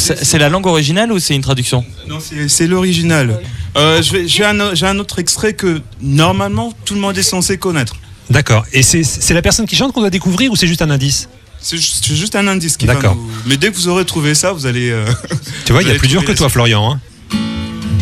C'est la langue originale ou c'est une traduction? Non, c'est l'original. J'ai un autre extrait que normalement tout le monde est censé connaître. D'accord. Et c'est la personne qui chante qu'on doit découvrir ou c'est juste un indice? C'est juste un indice qui va D'accord. nous... Mais dès que vous aurez trouvé ça, vous allez... Tu vois, il y a plus dur que toi, Florian. Hein.